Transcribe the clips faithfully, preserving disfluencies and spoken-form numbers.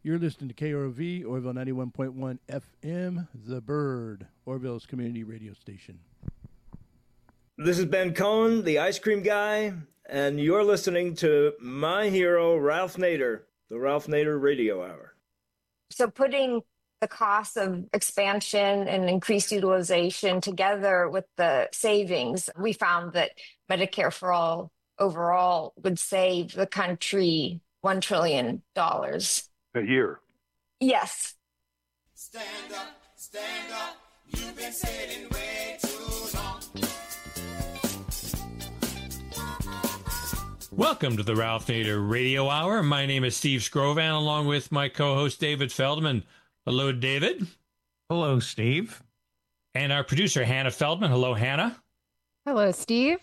You're listening to K R O V, Orville ninety-one point one F M, The Bird, Orville's community radio station. This is Ben Cohen, the ice cream guy, and you're listening to my hero, Ralph Nader, the Ralph Nader Radio Hour. So putting the cost of expansion and increased utilization together with the savings, we found that Medicare for All overall would save the country one trillion dollars. A year. Yes. Stand up, stand up. You've been sitting way too long. Welcome to the Ralph Nader Radio Hour. My name is Steve Scrovan, along with my co-host David Feldman. Hello, David. Hello, Steve. And our producer, Hannah Feldman. Hello, Hannah. Hello, Steve.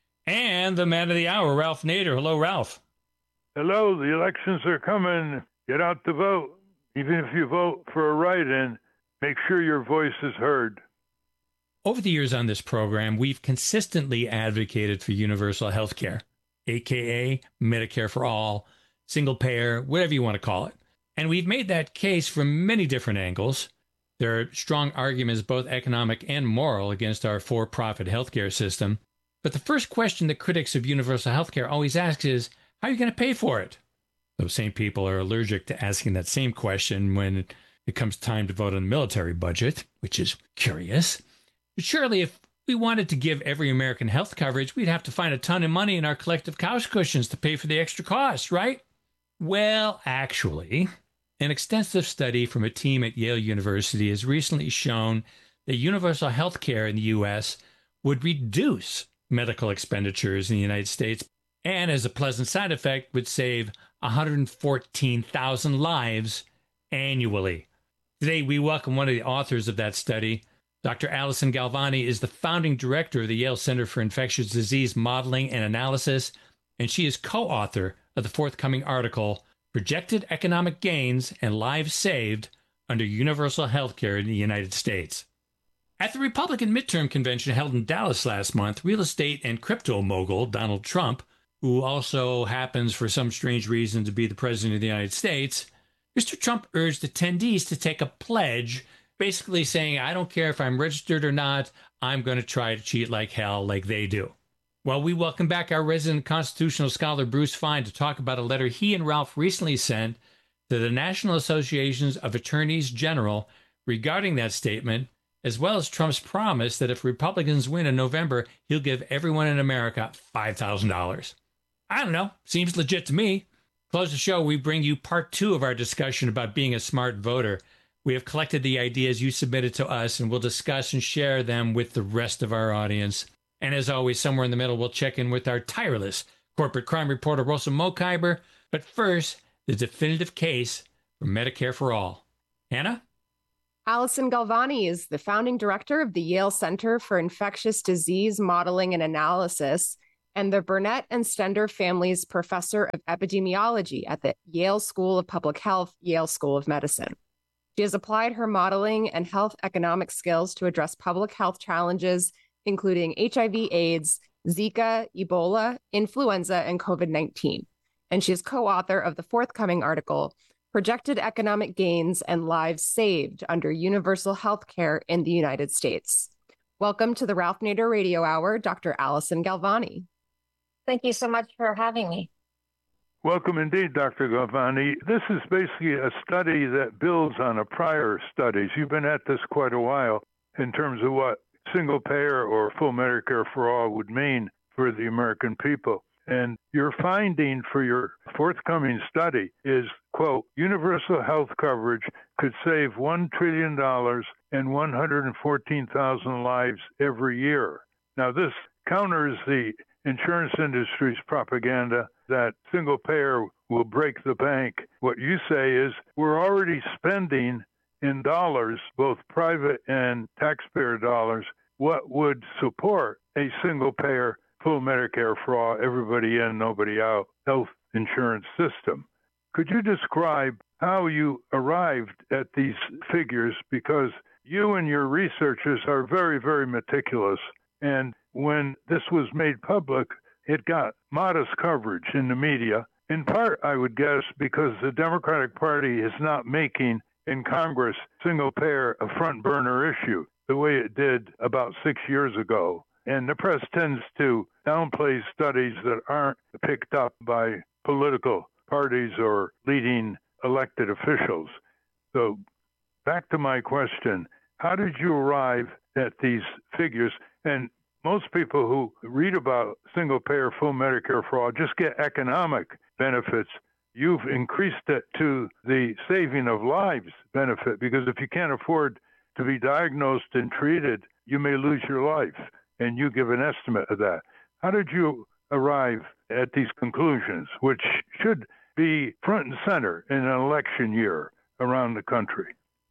And the man of the hour, Ralph Nader. Hello, Ralph. Hello, the elections are coming. Get out to vote. Even if you vote for a write-in, make sure your voice is heard. Over the years on this program, we've consistently advocated for universal health care, a k a. Medicare for All, single payer, whatever you want to call it. And we've made that case from many different angles. There are strong arguments, both economic and moral, against our for-profit healthcare system. But the first question that critics of universal healthcare always ask is, how are you going to pay for it? Those same people are allergic to asking that same question when it comes time to vote on the military budget, which is curious. But surely if we wanted to give every American health coverage, we'd have to find a ton of money in our collective couch cushions to pay for the extra costs, right? Well, actually, an extensive study from a team at Yale University has recently shown that universal health care in the U S would reduce medical expenditures in the United States and, as a pleasant side effect, would save one hundred fourteen thousand lives annually. Today, we welcome one of the authors of that study. Doctor Allison Galvani is the founding director of the Yale Center for Infectious Disease Modeling and Analysis, and she is co-author of the forthcoming article, Projected Economic Gains and Lives Saved Under Universal Health Care in the United States. At the Republican midterm convention held in Dallas last month, real estate and crypto mogul Donald Trump, who also happens for some strange reason to be the president of the United States, Mister Trump urged attendees to take a pledge, basically saying, I don't care if I'm registered or not, I'm going to try to cheat like hell like they do. Well, we welcome back our resident constitutional scholar Bruce Fein to talk about a letter he and Ralph recently sent to the National Associations of Attorneys General regarding that statement, as well as Trump's promise that if Republicans win in November, he'll give everyone in America five thousand dollars. I don't know. Seems legit to me. Close the show, we bring you part two of our discussion about being a smart voter. We have collected the ideas you submitted to us, and we'll discuss and share them with the rest of our audience. And as always, somewhere in the middle, we'll check in with our tireless corporate crime reporter, Rosa Mokhyber. But first, the definitive case for Medicare for All. Hannah? Allison Galvani is the founding director of the Yale Center for Infectious Disease Modeling and Analysis and the Burnett and Stender Families Professor of Epidemiology at the Yale School of Public Health, Yale School of Medicine. She has applied her modeling and health economic skills to address public health challenges, including H I V AIDS, Zika, Ebola, influenza, and COVID nineteen. And she is co-author of the forthcoming article, Projected Economic Gains and Lives Saved Under Universal Health Care in the United States. Welcome to the Ralph Nader Radio Hour, Doctor Allison Galvani. Thank you so much for having me. Welcome indeed, Doctor Galvani. This is basically a study that builds on a prior studies. You've been at this quite a while in terms of what single payer or full Medicare for all would mean for the American people. And your finding for your forthcoming study is, quote, universal health coverage could save one trillion dollars and one hundred fourteen thousand lives every year. Now, this counters the insurance industry's propaganda that single payer will break the bank. What you say is we're already spending in dollars, both private and taxpayer dollars, what would support a single payer, full Medicare for all, everybody in, nobody out, health insurance system. Could you describe how you arrived at these figures? Because you and your researchers are very, very meticulous. And when this was made public, it got modest coverage in the media. In part, I would guess, because the Democratic Party is not making in Congress single payer a front burner issue the way it did about six years ago. And the press tends to downplay studies that aren't picked up by political parties or leading elected officials. So back to my question, how did you arrive at these figures? And most people who read about single payer full Medicare for all just get economic benefits. You've increased it to the saving of lives benefit, because if you can't afford to be diagnosed and treated, you may lose your life, and you give an estimate of that. How did you arrive at these conclusions, which should be front and center in an election year around the country?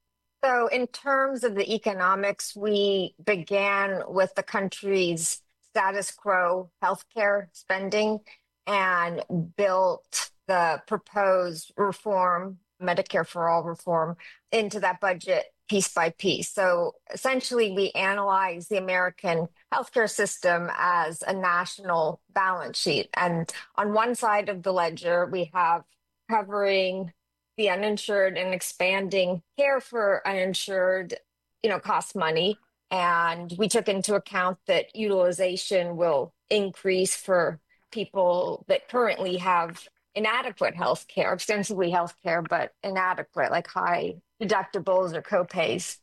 So in terms of the economics, we began with the country's status quo healthcare spending and built the proposed reform, Medicare for All reform, into that budget piece by piece. So essentially, we analyze the American healthcare system as a national balance sheet. And on one side of the ledger, we have covering the uninsured and expanding care for uninsured, you know, costs money. And we took into account that utilization will increase for people that currently have inadequate health care, extensively health care, but inadequate, like high deductibles or copays.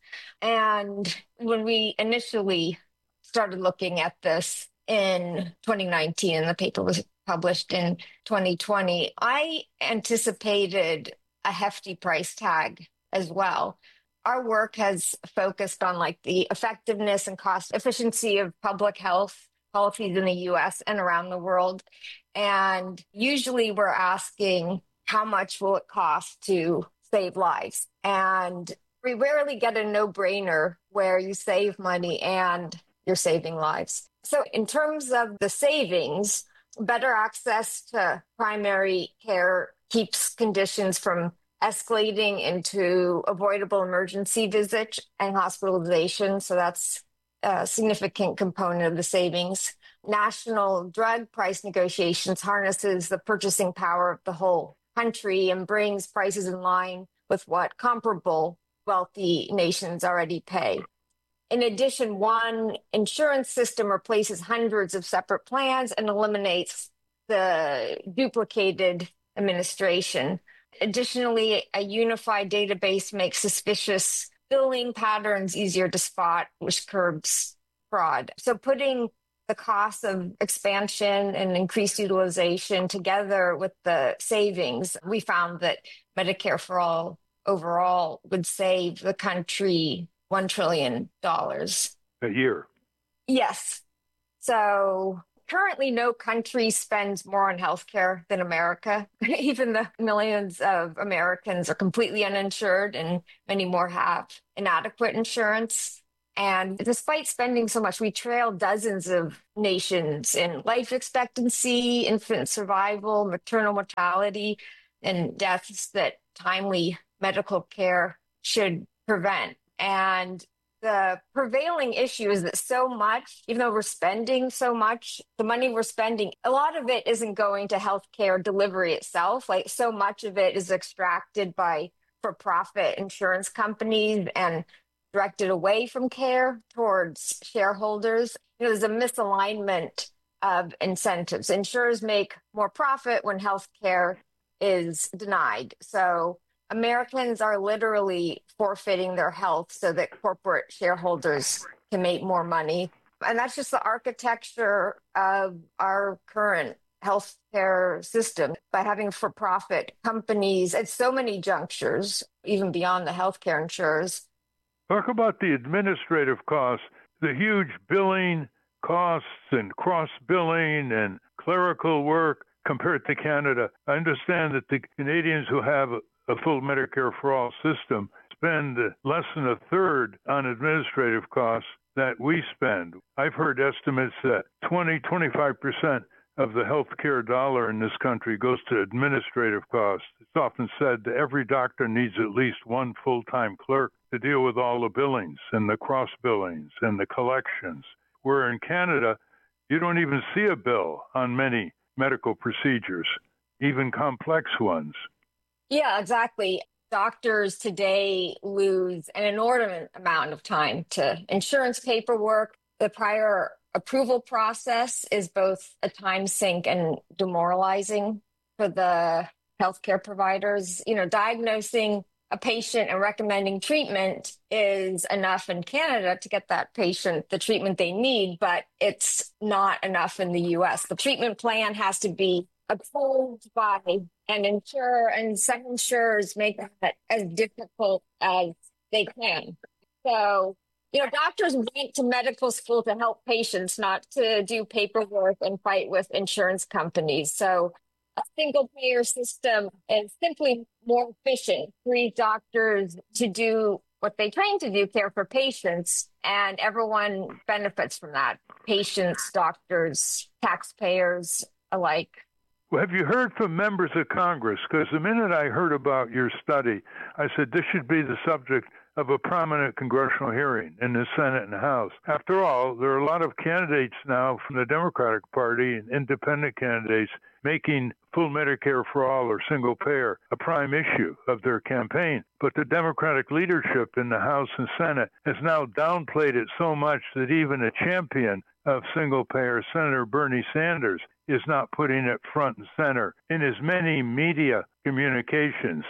And when we initially started looking at this in twenty nineteen, and the paper was published in twenty twenty, I anticipated a hefty price tag as well. Our work has focused on like the effectiveness and cost efficiency of public health policies in the U S and around the world. And usually we're asking, how much will it cost to save lives? And we rarely get a no-brainer where you save money and you're saving lives. So in terms of the savings, better access to primary care keeps conditions from escalating into avoidable emergency visits and hospitalization. So that's a significant component of the savings. National drug price negotiations harnesses the purchasing power of the whole country and brings prices in line with what comparable wealthy nations already pay. In addition, one insurance system replaces hundreds of separate plans and eliminates the duplicated administration. Additionally, a unified database makes suspicious billing patterns easier to spot, which curbs fraud. So putting the cost of expansion and increased utilization together with the savings, we found that Medicare for All overall would save the country one trillion dollars a year. Yes. So currently, no country spends more on healthcare than America, even though millions of Americans are completely uninsured and many more have inadequate insurance. And despite spending so much, we trail dozens of nations in life expectancy, infant survival, maternal mortality, and deaths that timely medical care should prevent. And the prevailing issue is that so much, even though we're spending so much, the money we're spending, a lot of it isn't going to healthcare delivery itself. Like so much of it is extracted by for-profit insurance companies and directed away from care towards shareholders. You know, there's a misalignment of incentives. Insurers make more profit when healthcare is denied. So Americans are literally forfeiting their health so that corporate shareholders can make more money. And that's just the architecture of our current healthcare system. By having for-profit companies at so many junctures, even beyond the healthcare insurers. Talk about the administrative costs, the huge billing costs and cross-billing and clerical work compared to Canada. I understand that the Canadians who have a full Medicare for All system spend less than a third on administrative costs that we spend. I've heard estimates that twenty, twenty-five percent of the healthcare dollar in this country goes to administrative costs. It's often said that every doctor needs at least one full-time clerk to deal with all the billings and the cross billings and the collections. Where in Canada, you don't even see a bill on many medical procedures. even complex ones. Yeah, exactly. Doctors today lose an inordinate amount of time to insurance paperwork. The prior approval process is both a time sink and demoralizing for the healthcare providers. You know, diagnosing a patient and recommending treatment is enough in Canada to get that patient the treatment they need, but it's not enough in the U S. The treatment plan has to be approved by an insurer, and some insurers make that as difficult as they can. So, you know, doctors went to medical school to help patients, not to do paperwork and fight with insurance companies. So a single payer system is simply more efficient, frees doctors to do what they train to do, care for patients, and everyone benefits from that. Patients, doctors, taxpayers alike. Well, have you heard from members of Congress? Because the minute I heard about your study, I said this should be the subject of a prominent congressional hearing in the Senate and House. After all, there are a lot of candidates now from the Democratic Party and independent candidates making full Medicare for all or single payer a prime issue of their campaign. But the Democratic leadership in the House and Senate has now downplayed it so much that even a champion of single payer, Senator Bernie Sanders, is not putting it front and center in his many media communications.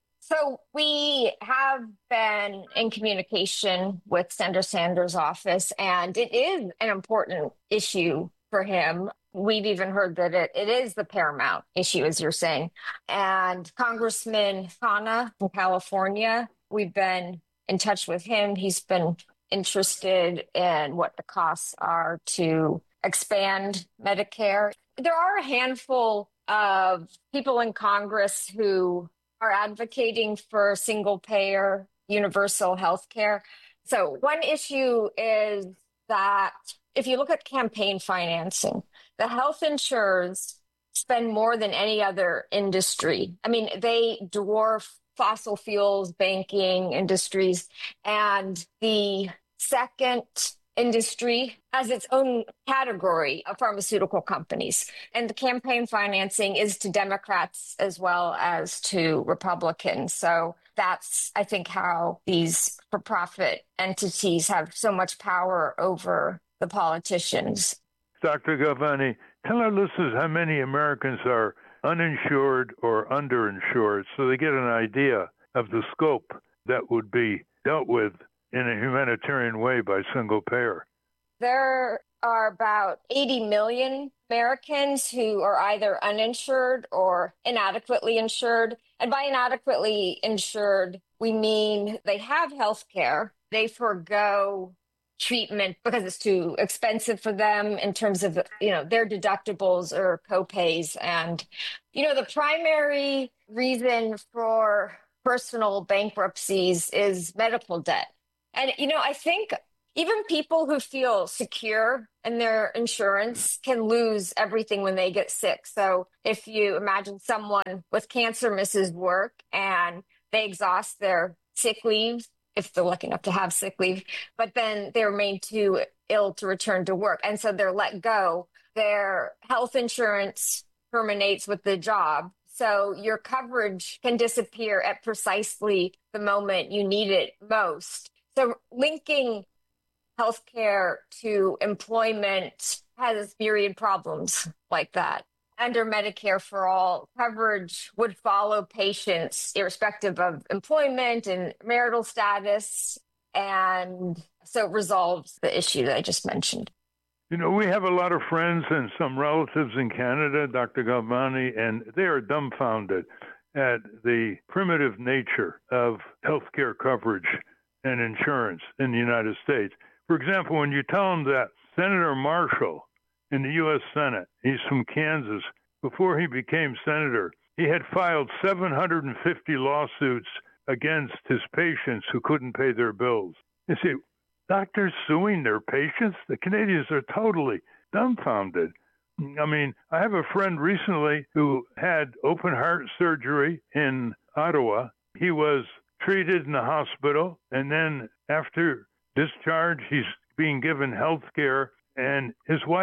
So we have been in communication with Senator Sanders' office, and it is an important issue for him. We've even heard that it, it is the paramount issue, as you're saying. And Congressman Khanna from California, we've been in touch with him. He's been interested in what the costs are to expand Medicare. There are a handful of people in Congress who are advocating for single payer universal health care. So one issue is that if you look at campaign financing, the health insurers spend more than any other industry. I mean, they dwarf fossil fuels, banking industries, and the second industry has its own category of pharmaceutical companies. And the campaign financing is to Democrats as well as to Republicans. So that's, I think, how these for-profit entities have so much power over the politicians. Doctor Galvani, tell our listeners how many Americans are uninsured or underinsured so they get an idea of the scope that would be dealt with in a humanitarian way by single payer. There are about eighty million Americans who are either uninsured or inadequately insured. And by inadequately insured, we mean they have health care, they forego treatment because it's too expensive for them in terms of, you know, their deductibles or copays. And, you know, the primary reason for personal bankruptcies is medical debt. And, you know, I think even people who feel secure in their insurance can lose everything when they get sick. So if you imagine someone with cancer misses work and they exhaust their sick leave, if they're lucky enough to have sick leave, but then they remain too ill to return to work. And so they're let go. Their health insurance terminates with the job. So your coverage can disappear at precisely the moment you need it most. So linking healthcare to employment has myriad problems like that. Under Medicare for All, coverage would follow patients irrespective of employment and marital status, and so it resolves the issue that I just mentioned. You know, we have a lot of friends and some relatives in Canada, Doctor Galvani, and they are dumbfounded at the primitive nature of healthcare coverage and insurance in the United States. For example, when you tell them that Senator Marshall in the U S Senate, he's from Kansas, before he became senator, he had filed seven hundred fifty lawsuits against his patients who couldn't pay their bills. You see, doctors suing their patients? The Canadians are totally dumbfounded. I mean, I have a friend recently who had open heart surgery in Ottawa. He was treated in the hospital, and then after discharge, he's being given health care, and his wife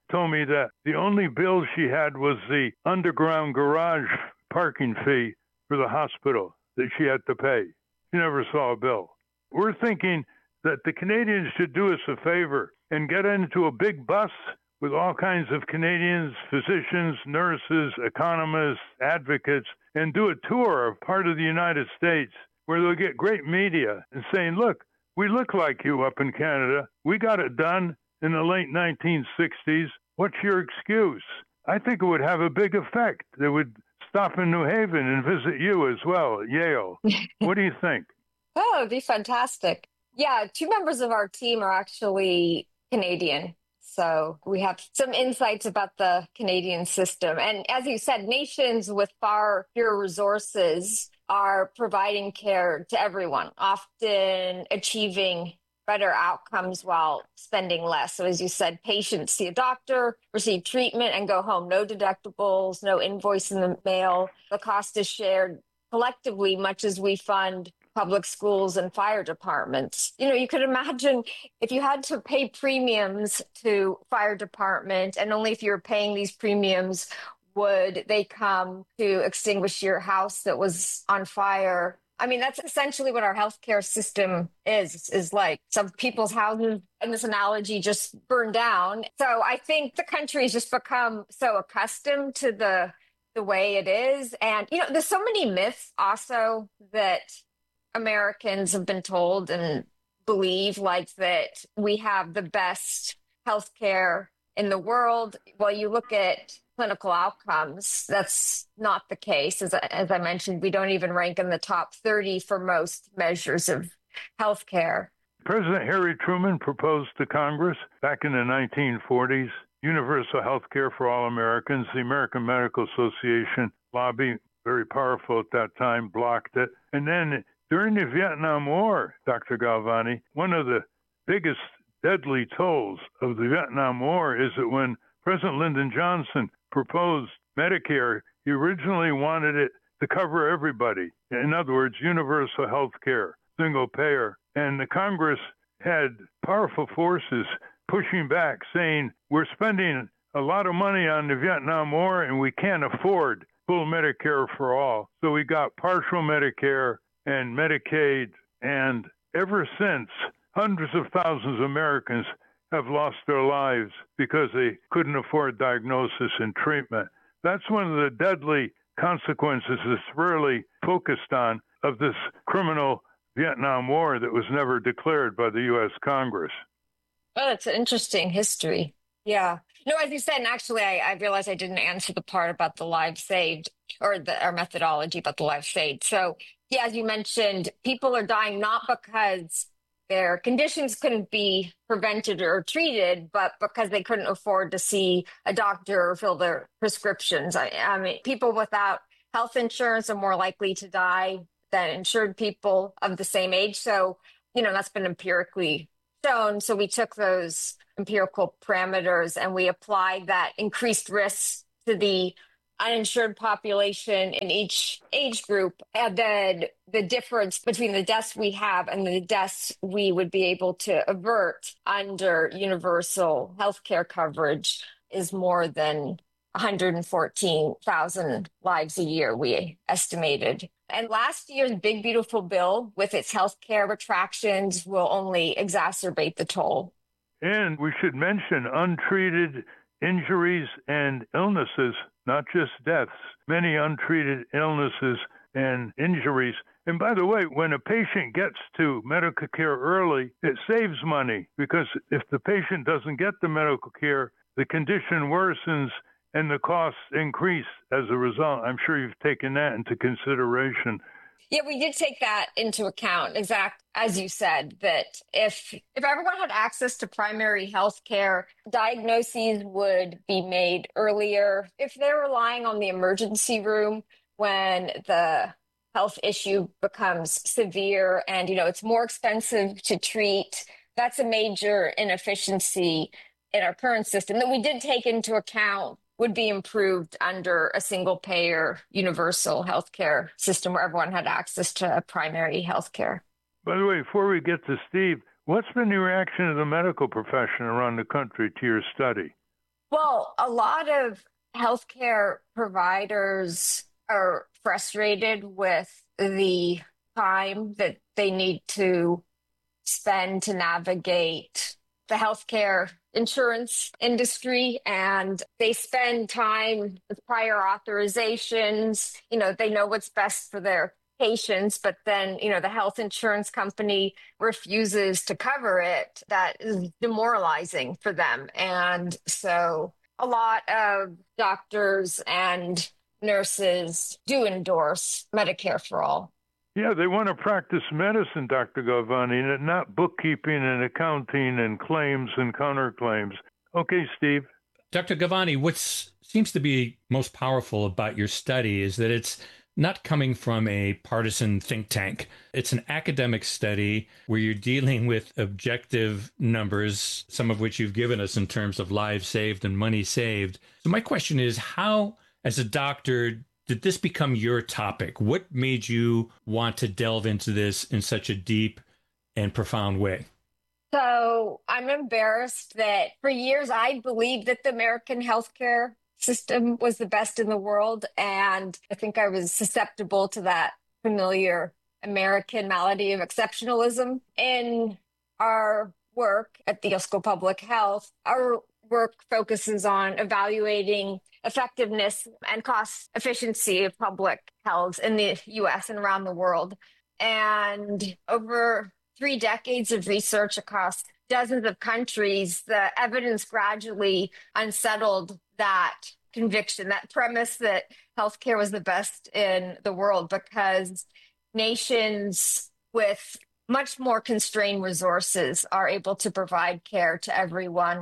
told me that the only bill she had was the underground garage parking fee for the hospital that she had to pay. She never saw a bill. We're thinking that the Canadians should do us a favor and get into a big bus with all kinds of Canadians, physicians, nurses, economists, advocates, and do a tour of part of the United States where they'll get great media and saying, look, we look like you up in Canada. We got it done in the late nineteen sixties. What's your excuse? I think it would have a big effect. They would stop in New Haven and visit you as well at Yale. What do you think? Oh, it'd be fantastic. Yeah, two members of our team are actually Canadian. So we have some insights about the Canadian system. And as you said, nations with far fewer resources are providing care to everyone, often achieving better outcomes while spending less. So as you said, patients see a doctor, receive treatment, and go home. No deductibles, no invoice in the mail. The cost is shared collectively, much as we fund public schools and fire departments. You know, you could imagine if you had to pay premiums to fire department, and only if you were paying these premiums would they come to extinguish your house that was on fire. I mean, that's essentially what our healthcare system is, is like. Some people's houses, in this analogy, just burned down. So I think the country has just become so accustomed to the the way it is. And, you know, there's so many myths also that Americans have been told and believe, like that we have the best healthcare in the world. Well, you look at clinical outcomes, that's not the case. As, as I mentioned, we don't even rank in the top thirty for most measures of healthcare. President Harry Truman proposed to Congress back in the nineteen forties universal health care for all Americans. The American Medical Association lobby, very powerful at that time, blocked it. And then during the Vietnam War, Doctor Galvani, one of the biggest deadly tolls of the Vietnam War is that when President Lyndon Johnson proposed Medicare, he originally wanted it to cover everybody. In other words, universal health care, single payer. And the Congress had powerful forces pushing back, saying, we're spending a lot of money on the Vietnam War and we can't afford full Medicare for all. So we got partial Medicare and Medicaid. And ever since, hundreds of thousands of Americans have lost their lives because they couldn't afford diagnosis and treatment. That's one of the deadly consequences that's rarely focused on of this criminal Vietnam War that was never declared by the U S Congress. Oh, it's an interesting history. Yeah. No, as you said, and actually I, I realized I didn't answer the part about the lives saved or the, our methodology about the lives saved. So, yeah, as you mentioned, people are dying not because their conditions couldn't be prevented or treated, but because they couldn't afford to see a doctor or fill their prescriptions. I, I mean, people without health insurance are more likely to die than insured people of the same age. So, you know, that's been empirically shown. So we took those empirical parameters and we applied that increased risk to the uninsured population in each age group. And then the difference between the deaths we have and the deaths we would be able to avert under universal healthcare coverage is more than one hundred fourteen thousand lives a year, we estimated. And last year's Big Beautiful Bill, with its healthcare retractions, will only exacerbate the toll. And we should mention untreated injuries and illnesses, not just deaths, many untreated illnesses and injuries. And by the way, when a patient gets to medical care early, it saves money because if the patient doesn't get the medical care, the condition worsens and the costs increase as a result. I'm sure you've taken that into consideration. Yeah, we did take that into account, exact as you said, that if if everyone had access to primary health care, diagnoses would be made earlier. If they're relying on the emergency room when the health issue becomes severe and, you know, it's more expensive to treat, that's a major inefficiency in our current system that we did take into account would be improved under a single payer universal healthcare system where everyone had access to primary healthcare. By the way, before we get to Steve, what's been the reaction of the medical profession around the country to your study? Well, a lot of healthcare providers are frustrated with the time that they need to spend to navigate the healthcare insurance industry, and they spend time with prior authorizations. You know, they know what's best for their patients, but then, you know, the health insurance company refuses to cover it. That is demoralizing for them. And so a lot of doctors and nurses do endorse Medicare for All. Yeah, they want to practice medicine, Doctor Galvani, and not bookkeeping and accounting and claims and counterclaims. Okay, Steve. Doctor Galvani, what seems to be most powerful about your study is that it's not coming from a partisan think tank. It's an academic study where you're dealing with objective numbers, some of which you've given us in terms of lives saved and money saved. So my question is, how, as a doctor, did this become your topic? What made you want to delve into this in such a deep and profound way? So I'm embarrassed that for years I believed that the American healthcare system was the best in the world. And I think I was susceptible to that familiar American malady of exceptionalism. In our work at the Yale School of Public Health, our work focuses on evaluating effectiveness and cost efficiency of public health in the U S and around the world. And over three decades of research across dozens of countries, the evidence gradually unsettled that conviction, that premise that healthcare was the best in the world, because nations with much more constrained resources are able to provide care to everyone,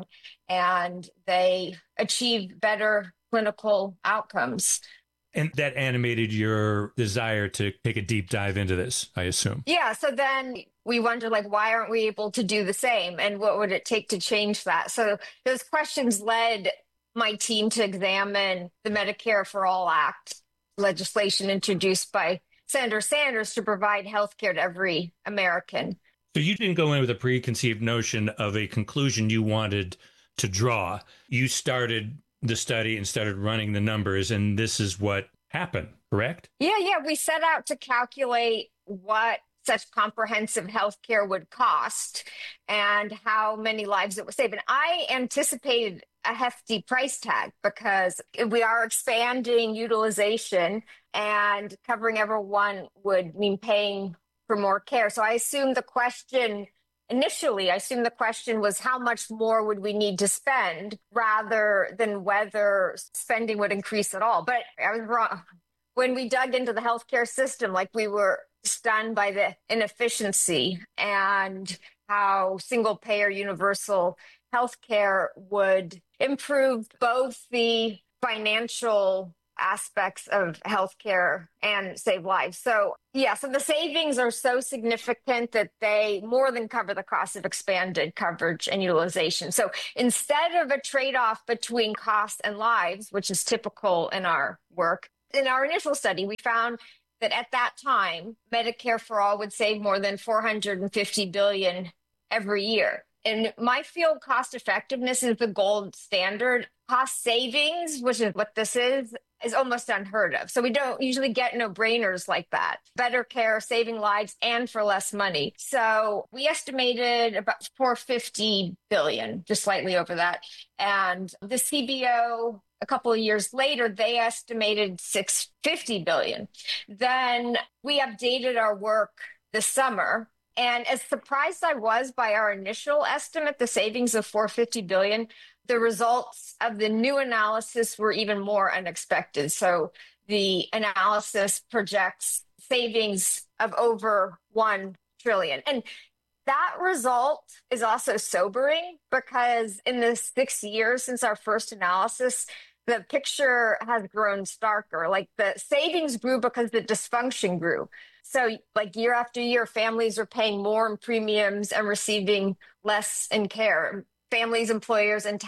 and they achieve better clinical outcomes. And that animated your desire to take a deep dive into this, I assume. Yeah. So then we wonder, like, why aren't we able to do the same? And what would it take to change that? So those questions led my team to examine the Medicare for All Act legislation introduced by Senator Sanders to provide health care to every American. So you didn't go in with a preconceived notion of a conclusion you wanted to draw. You started the study and started running the numbers, and this is what happened, correct? Yeah, yeah. We set out to calculate what such comprehensive health care would cost and how many lives it would save. And I anticipated a hefty price tag because we are expanding utilization, and covering everyone would mean paying for more care. So I assumed the question Initially, I assumed the question was how much more would we need to spend rather than whether spending would increase at all. But I was wrong. When we dug into the healthcare system, like, we were stunned by the inefficiency and how single payer universal healthcare would improve both the financial aspects of healthcare and save lives. So yeah, so the savings are so significant that they more than cover the cost of expanded coverage and utilization. So instead of a trade-off between cost and lives, which is typical in our work, in our initial study, we found that at that time, Medicare for All would save more than four hundred fifty billion dollars every year. In my field, cost effectiveness is the gold standard. Cost savings, which is what this is, is almost unheard of. So we don't usually get no-brainers like that. Better care, saving lives, and for less money. So we estimated about four hundred fifty billion dollars, just slightly over that. And the C B O, a couple of years later, they estimated six hundred fifty billion dollars. Then we updated our work this summer. And as surprised I was by our initial estimate, the savings of four hundred fifty billion dollars, the results of the new analysis were even more unexpected. So the analysis projects savings of over one trillion dollars. And that result is also sobering because in the six years since our first analysis, the picture has grown starker. Like, the savings grew because the dysfunction grew. So, like, year after year, families are paying more in premiums and receiving less in care. Families, employers, and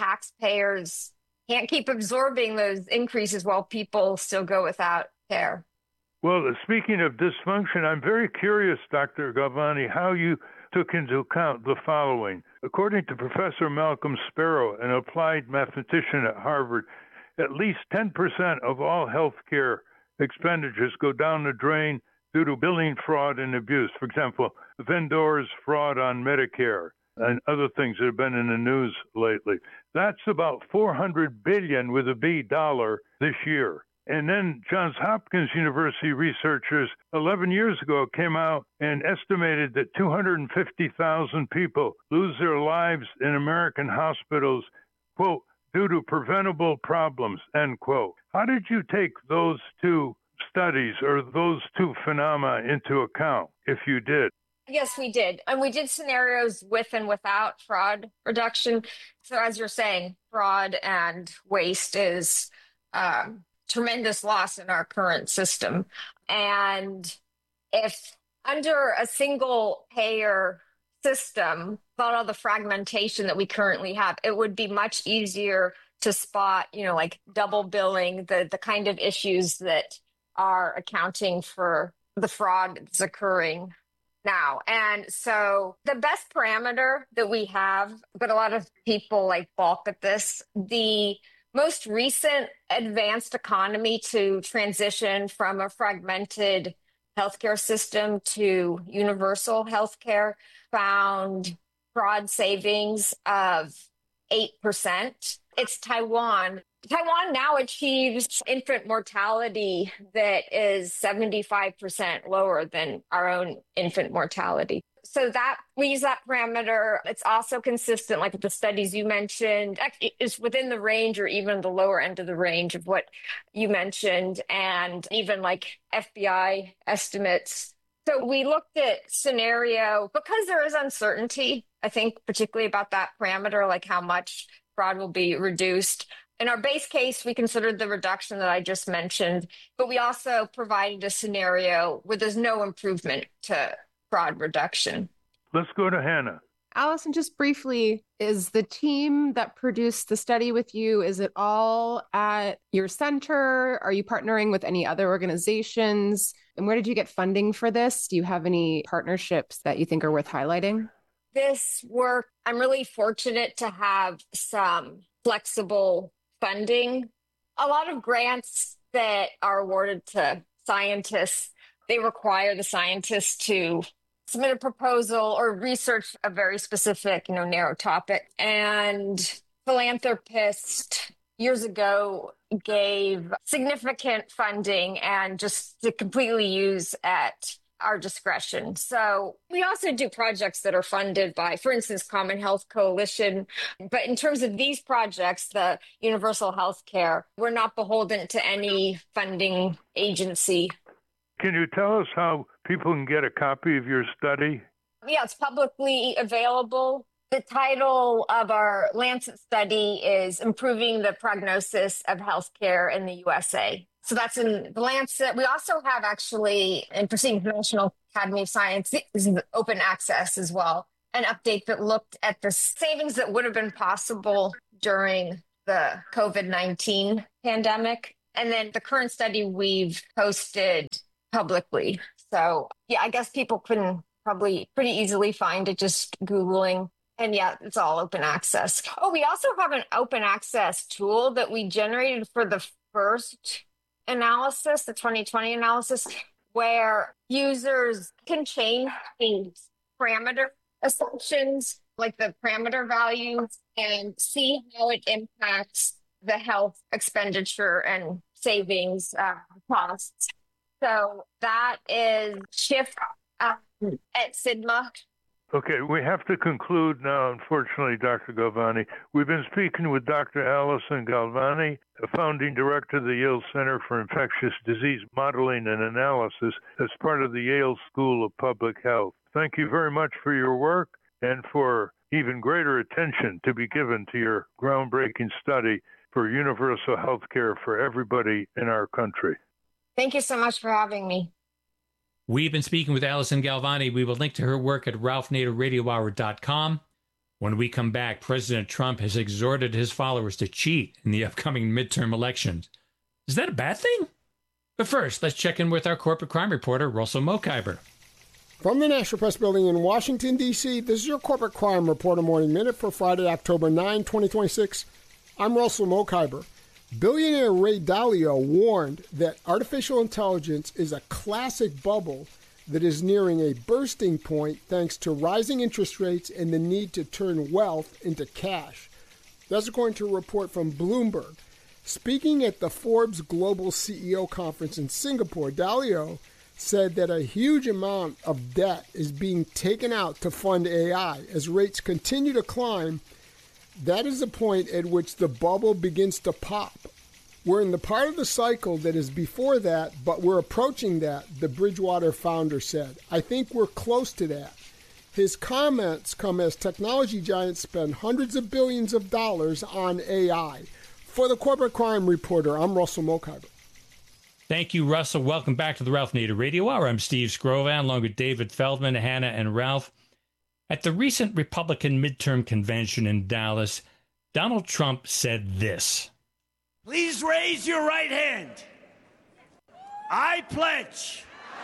taxpayers can't keep absorbing those increases while people still go without care. Well, speaking of dysfunction, I'm very curious, Doctor Galvani, how you took into account the following. According to Professor Malcolm Sparrow, an applied mathematician at Harvard, at least ten percent of all healthcare expenditures go down the drain due to billing fraud and abuse. For example, vendors' fraud on Medicare and other things that have been in the news lately. That's about four hundred billion dollars with a B dollar this year. And then Johns Hopkins University researchers eleven years ago came out and estimated that two hundred fifty thousand people lose their lives in American hospitals, quote, due to preventable problems, end quote. How did you take those two studies or those two phenomena into account, if you did? Yes, we did. And we did scenarios with and without fraud reduction. So as you're saying, fraud and waste is um, tremendous loss in our current system. And if under a single payer system, without all the fragmentation that we currently have, it would be much easier to spot, you know, like double billing, the, the kind of issues that are accounting for the fraud that's occurring now. And so the best parameter that we have, but a lot of people like balk at this, the most recent advanced economy to transition from a fragmented healthcare system to universal healthcare found fraud savings of eight percent. It's Taiwan. Taiwan now achieves infant mortality that is seventy-five percent lower than our own infant mortality. So that we use that parameter. It's also consistent, like with the studies you mentioned, is within the range or even the lower end of the range of what you mentioned, and even like F B I estimates. So we looked at scenario, because there is uncertainty, I think, particularly about that parameter, like how much fraud will be reduced. In our base case, we considered the reduction that I just mentioned, but we also provided a scenario where there's no improvement to fraud reduction. Let's go to Hannah. Allison, just briefly, is the team that produced the study with you, is it all at your center? Are you partnering with any other organizations? And where did you get funding for this? Do you have any partnerships that you think are worth highlighting? This work, I'm really fortunate to have some flexible funding. A lot of grants that are awarded to scientists, they require the scientists to submit a proposal or research a very specific, you know, narrow topic. And philanthropists years ago gave significant funding and just to completely use at our discretion. So we also do projects that are funded by, for instance, Common Health Coalition. But in terms of these projects, the universal health care, we're not beholden to any funding agency. Can you tell us how people can get a copy of your study? Yeah, it's publicly available. The title of our Lancet study is Improving the Prognosis of Healthcare in the U S A. So that's in the Lancet. We also have actually in Proceedings of the National Academy of Science, this is open access as well, an update that looked at the savings that would have been possible during the COVID nineteen pandemic. And then the current study we've posted publicly. So yeah, I guess people can probably pretty easily find it just Googling. And yeah, it's all open access. Oh, we also have an open access tool that we generated for the first analysis, the twenty twenty analysis, where users can change the parameter assumptions, like the parameter values, and see how it impacts the health expenditure and savings uh, costs. So that is Shift uh, at SIGMA. Okay, we have to conclude now, unfortunately, Doctor Galvani. We've been speaking with Doctor Allison Galvani, a founding director of the Yale Center for Infectious Disease Modeling and Analysis as part of the Yale School of Public Health. Thank you very much for your work and for even greater attention to be given to your groundbreaking study for universal health care for everybody in our country. Thank you so much for having me. We've been speaking with Allison Galvani. We will link to her work at ralph nader radio hour dot com. When we come back, President Trump has exhorted his followers to cheat in the upcoming midterm elections. Is that a bad thing? But first, let's check in with our corporate crime reporter, Russell Mokhiber. From the National Press Building in Washington, D C, this is your Corporate Crime Reporter Morning Minute for Friday, October ninth, twenty twenty-six. I'm Russell Mokhiber. Billionaire Ray Dalio warned that artificial intelligence is a classic bubble that is nearing a bursting point thanks to rising interest rates and the need to turn wealth into cash. That's according to a report from Bloomberg. Speaking at the Forbes Global C E O Conference in Singapore, Dalio said that a huge amount of debt is being taken out to fund A I. As rates continue to climb, that is the point at which the bubble begins to pop. We're in the part of the cycle that is before that, but we're approaching that, the Bridgewater founder said. I think we're close to that. His comments come as technology giants spend hundreds of billions of dollars on A I. For the Corporate Crime Reporter, I'm Russell Mokhiber. Thank you, Russell. Welcome back to the Ralph Nader Radio Hour. I'm Steve Scrovan, along with David Feldman, Hannah, and Ralph. At the recent Republican midterm convention in Dallas, Donald Trump said this. Please raise your right hand. I pledge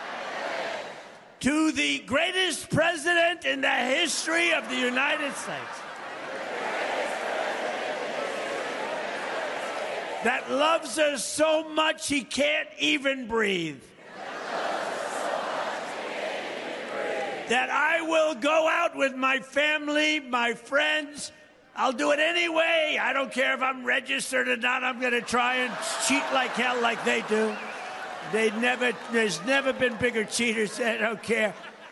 to the greatest president in the history of the United States that loves us so much he can't even breathe. That I will go out with my family, my friends. I'll do it anyway. I don't care if I'm registered or not. I'm going to try and cheat like hell like they do. They never, there's never been bigger cheaters. I don't care.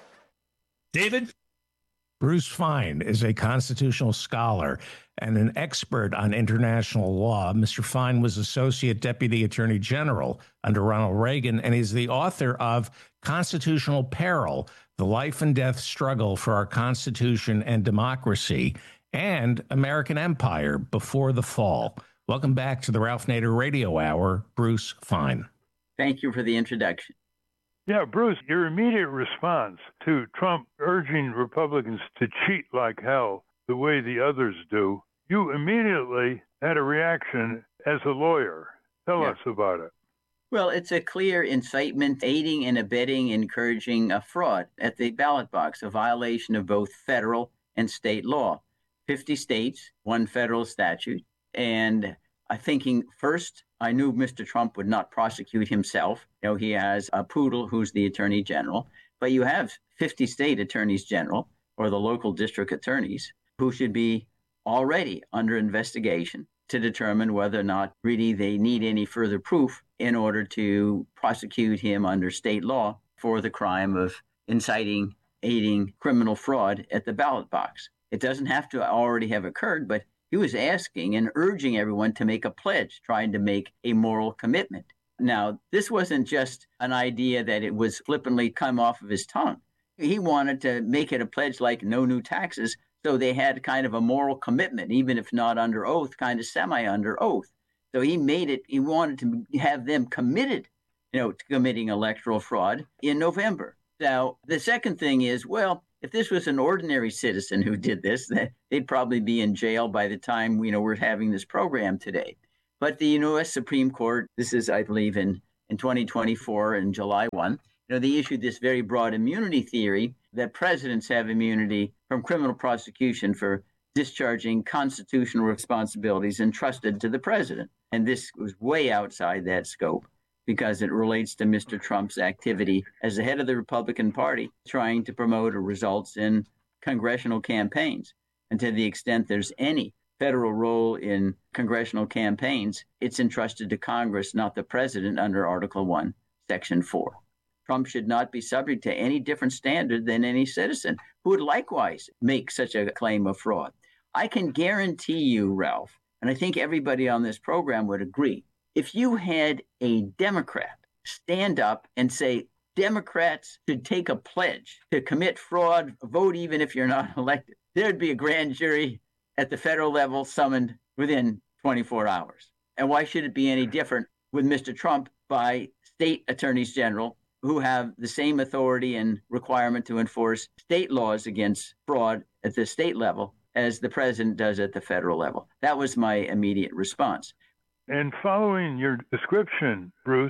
David? Bruce Fein is a constitutional scholar and an expert on international law. Mister Fein was Associate Deputy Attorney General under Ronald Reagan and is the author of Constitutional Peril, The Life and Death Struggle for Our Constitution and Democracy, and American Empire Before the Fall. Welcome back to the Ralph Nader Radio Hour, Bruce Fein. Thank you for the introduction. Yeah, Bruce, your immediate response to Trump urging Republicans to cheat like hell the way the others do, you immediately had a reaction as a lawyer. Tell yeah. us about it. Well, it's a clear incitement, aiding and abetting, encouraging a fraud at the ballot box, a violation of both federal and state law. fifty states, one federal statute. And I'm thinking first, I knew Mister Trump would not prosecute himself. You know, he has a poodle who's the attorney general, but you have fifty state attorneys general or the local district attorneys who should be already under investigation to determine whether or not really they need any further proof in order to prosecute him under state law for the crime of inciting, aiding criminal fraud at the ballot box. It doesn't have to already have occurred, but he was asking and urging everyone to make a pledge, trying to make a moral commitment. Now, this wasn't just an idea that it was flippantly come off of his tongue. He wanted to make it a pledge like no new taxes, so they had kind of a moral commitment, even if not under oath, kind of semi-under oath. So he made it, he wanted to have them committed, you know, to committing electoral fraud in November. Now, the second thing is, well, if this was an ordinary citizen who did this, then they'd probably be in jail by the time, you know, we're having this program today. But the U S Supreme Court, this is, I believe, in, in twenty twenty-four, in July first, you know, they issued this very broad immunity theory that presidents have immunity from criminal prosecution for discharging constitutional responsibilities entrusted to the president. And this was way outside that scope because it relates to Mister Trump's activity as the head of the Republican Party, trying to promote results in congressional campaigns. And to the extent there's any federal role in congressional campaigns, it's entrusted to Congress, not the president, under Article one, Section four. Trump should not be subject to any different standard than any citizen who would likewise make such a claim of fraud. I can guarantee you, Ralph, and I think everybody on this program would agree, if you had a Democrat stand up and say, Democrats should take a pledge to commit fraud, vote even if you're not elected, there'd be a grand jury at the federal level summoned within twenty-four hours. And why should it be any different with Mister Trump by state attorneys general who have the same authority and requirement to enforce state laws against fraud at the state level as the president does at the federal level? That was my immediate response. And following your description, Bruce,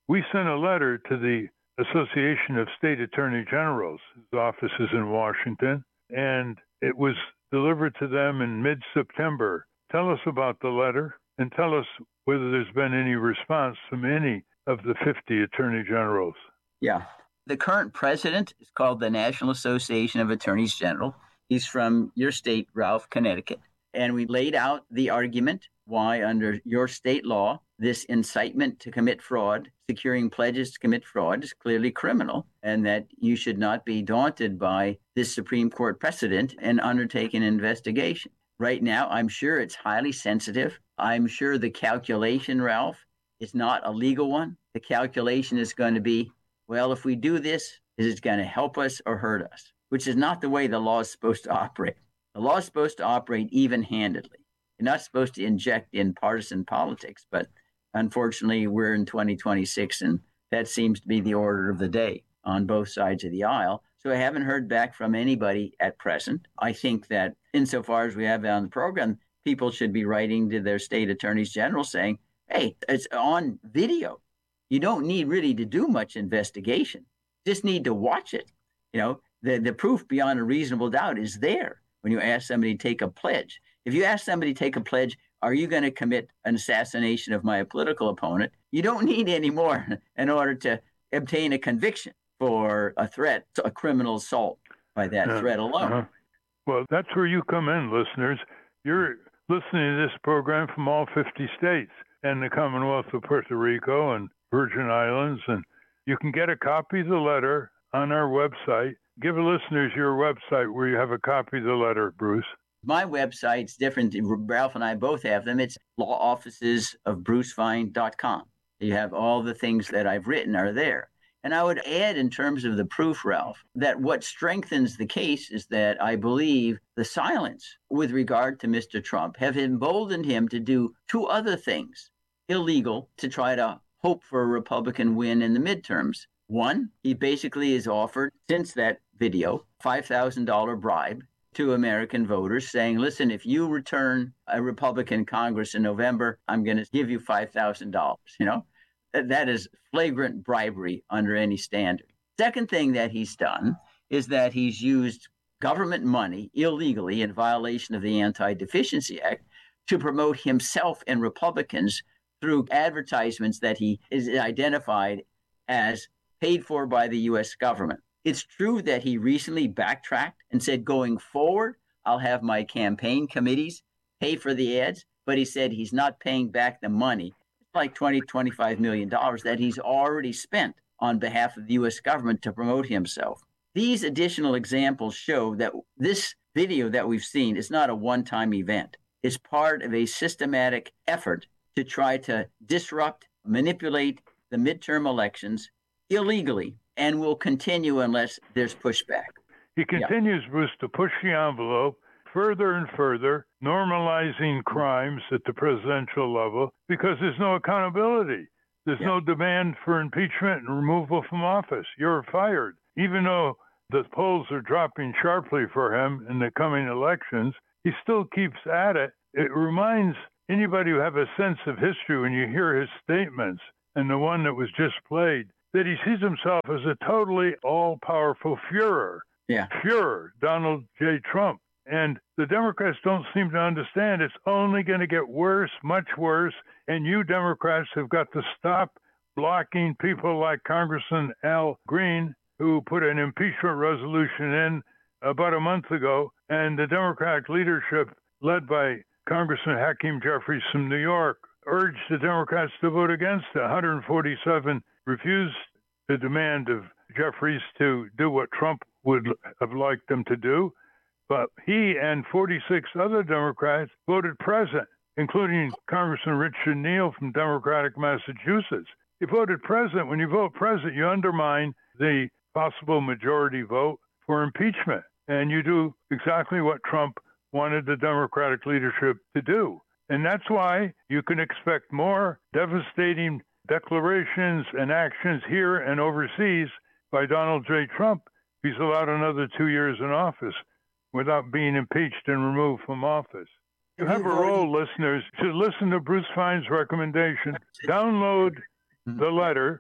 we sent a letter to the Association of State Attorney Generals, whose office is in Washington, and it was delivered to them in mid-September. Tell us about the letter and tell us whether there's been any response from any of the fifty attorney generals. Yeah. The current president is called the National Association of Attorneys General. He's from your state, Ralph, Connecticut. And we laid out the argument why, under your state law, this incitement to commit fraud, securing pledges to commit fraud, is clearly criminal, and that you should not be daunted by this Supreme Court precedent and undertake an investigation. Right now, I'm sure it's highly sensitive. I'm sure the calculation, Ralph, is not a legal one. The calculation is going to be, well, if we do this, is it going to help us or hurt us? Which is not the way the law is supposed to operate. The law is supposed to operate even-handedly. You're not supposed to inject in partisan politics, but unfortunately, we're in twenty twenty-six, and that seems to be the order of the day on both sides of the aisle. So I haven't heard back from anybody at present. I think that insofar as we have on the program, people should be writing to their state attorneys general saying, hey, it's on video. You don't need really to do much investigation. You just need to watch it. You know, the, the proof beyond a reasonable doubt is there when you ask somebody to take a pledge. If you ask somebody to take a pledge, are you going to commit an assassination of my political opponent? You don't need any more in order to obtain a conviction for a threat, a criminal assault by that uh, threat alone. Uh-huh. Well, that's where you come in, listeners. You're listening to this program from all fifty states and the Commonwealth of Puerto Rico and Virgin Islands, and you can get a copy of the letter on our website. Give the listeners your website where you have a copy of the letter, Bruce. My website's different. Ralph and I both have them. It's law offices of bruce fein dot com. You have all the things that I've written are there. And I would add, in terms of the proof, Ralph, that what strengthens the case is that I believe the silence with regard to Mister Trump have emboldened him to do two other things illegal to try to hope for a Republican win in the midterms. One, he basically has offered, since that video, five thousand dollars bribe to American voters saying, listen, if you return a Republican Congress in November, I'm going to give you five thousand dollars, you know? That is flagrant bribery under any standard. Second thing that he's done is that he's used government money illegally in violation of the Anti-Deficiency Act to promote himself and Republicans through advertisements that he is identified as paid for by the U S government. It's true that he recently backtracked and said, going forward, I'll have my campaign committees pay for the ads, but he said he's not paying back the money, like twenty, twenty-five million dollars that he's already spent on behalf of the U S government to promote himself. These additional examples show that this video that we've seen is not a one-time event. It's part of a systematic effort to try to disrupt, manipulate the midterm elections illegally, and will continue unless there's pushback. He continues, yeah. Bruce, to push the envelope further and further, normalizing crimes at the presidential level because there's no accountability. There's yeah. no demand for impeachment and removal from office. You're fired. Even though the polls are dropping sharply for him in the coming elections, he still keeps at it. It reminds anybody who have a sense of history when you hear his statements, and the one that was just played, that he sees himself as a totally all-powerful Führer. Yeah. Führer, Donald J. Trump. And the Democrats don't seem to understand it's only going to get worse, much worse, and you Democrats have got to stop blocking people like Congressman Al Green, who put an impeachment resolution in about a month ago, and the Democratic leadership, led by Congressman Hakeem Jeffries from New York, urged the Democrats to vote against it. one hundred forty-seven refused the demand of Jeffries to do what Trump would have liked them to do. But he and forty-six other Democrats voted present, including Congressman Richard Neal from Democratic Massachusetts. He voted present. When you vote present, you undermine the possible majority vote for impeachment. And you do exactly what Trump wanted the Democratic leadership to do. And that's why you can expect more devastating declarations and actions here and overseas by Donald J. Trump. He's allowed another two years in office without being impeached and removed from office. You have a role, listeners, to listen to Bruce Fein's recommendation. Download the letter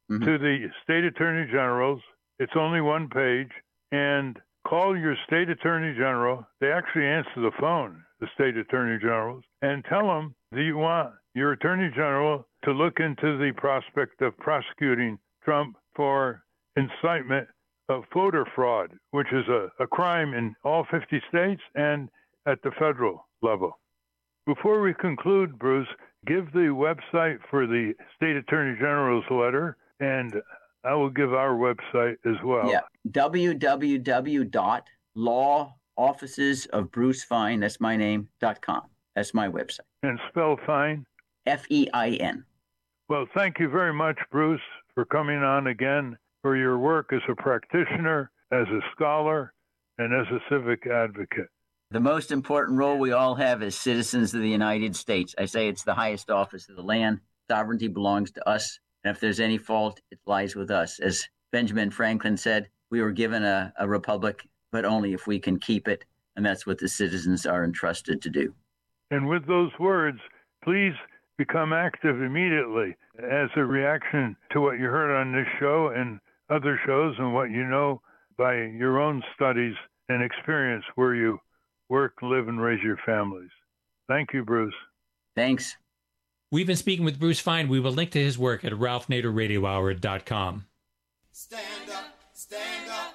mm-hmm. to the state attorney generals. It's only one page. And call your state attorney general. They actually answer the phone, the state attorney generals, and tell them that you want your attorney general to look into the prospect of prosecuting Trump for incitement of voter fraud, which is a, a crime in all fifty states and at the federal level. Before we conclude, Bruce, give the website for the state attorney general's letter, and I will give our website as well. Yeah, w w w dot law offices of Bruce Fein, that's my name, dot com. That's my website. And spell Fein? F E I N. Well, thank you very much, Bruce, for coming on again, for your work as a practitioner, as a scholar, and as a civic advocate. The most important role we all have as citizens of the United States. I say it's the highest office of the land. Sovereignty belongs to us. And if there's any fault, it lies with us. As Benjamin Franklin said, we were given a, a republic, but only if we can keep it. And that's what the citizens are entrusted to do. And with those words, please become active immediately as a reaction to what you heard on this show and other shows and what you know by your own studies and experience where you work, live, and raise your families. Thank you, Bruce. Thanks. We've been speaking with Bruce Fein. We will link to his work at ralph nader radio hour dot com. Stand up, stand up.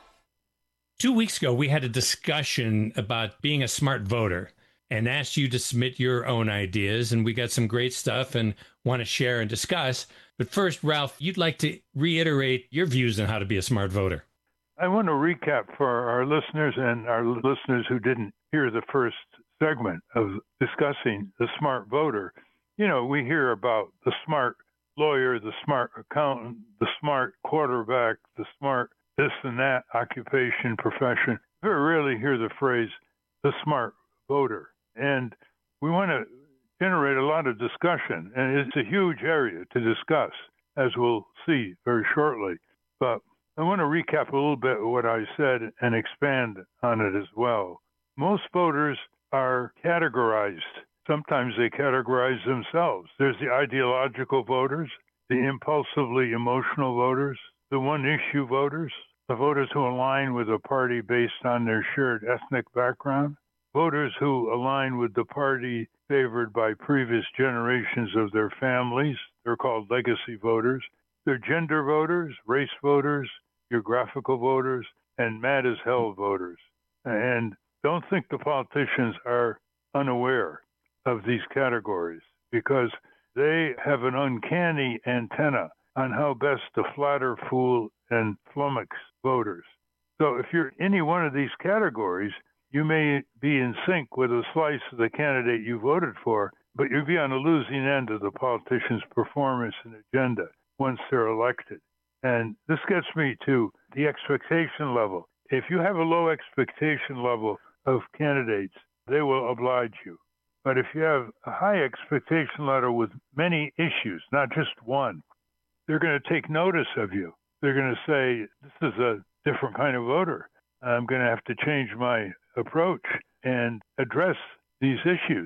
Two weeks ago, we had a discussion about being a smart voter and asked you to submit your own ideas, and we got some great stuff and want to share and discuss. But first, Ralph, you'd like to reiterate your views on how to be a smart voter. I want to recap for our listeners and our listeners who didn't hear the first segment of discussing the smart voter. You know, we hear about the smart lawyer, the smart accountant, the smart quarterback, the smart this and that occupation, profession. Very rarely hear the phrase, the smart voter. And we want to generate a lot of discussion, and it's a huge area to discuss, as we'll see very shortly. But I want to recap a little bit of what I said and expand on it as well. Most voters are categorized. Sometimes they categorize themselves. There's the ideological voters, the impulsively emotional voters, the one-issue voters, the voters who align with a party based on their shared ethnic background, voters who align with the party favored by previous generations of their families. They're called legacy voters. They're gender voters, race voters, geographical voters, and mad as hell voters. And don't think the politicians are unaware of these categories, because they have an uncanny antenna on how best to flatter, fool, and flummox voters. So if you're any one of these categories, you may be in sync with a slice of the candidate you voted for, but you'll be on the losing end of the politician's performance and agenda once they're elected. And this gets me to the expectation level. If you have a low expectation level of candidates, they will oblige you. But if you have a high expectation level with many issues, not just one, they're going to take notice of you. They're going to say, this is a different kind of voter. I'm going to have to change my approach and address these issues.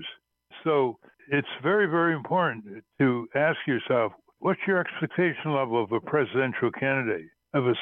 So it's very, very important to ask yourself, what's your expectation level of a presidential candidate, of a